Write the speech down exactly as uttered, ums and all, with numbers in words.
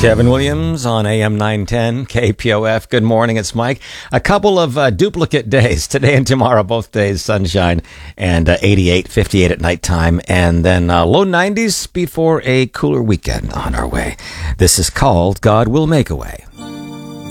Kevin Williams on A M nine ten K P O F. Good morning, it's Mike. A couple of uh, duplicate days, today and tomorrow, both days sunshine, and uh, eighty-eight, fifty-eight at nighttime, and then uh, low nineties before a cooler weekend on our way. This is called God Will Make a Way.